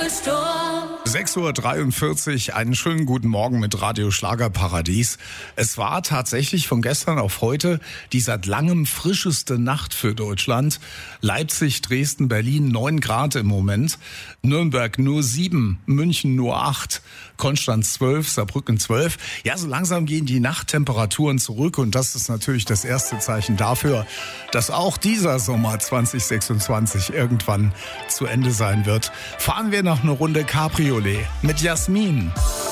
Storm. 6:43 Uhr, einen schönen guten Morgen mit Radio Schlagerparadies. Es war tatsächlich von gestern auf heute die seit langem frischeste Nacht für Deutschland. Leipzig, Dresden, Berlin 9 Grad im Moment, Nürnberg nur 7, München nur 8, Konstanz 12, Saarbrücken 12. Ja, so langsam gehen die Nachttemperaturen zurück und das ist natürlich das erste Zeichen dafür, dass auch dieser Sommer 2026 irgendwann zu Ende sein wird. Fahren wir noch eine Runde Cabriolet mit Jasmin.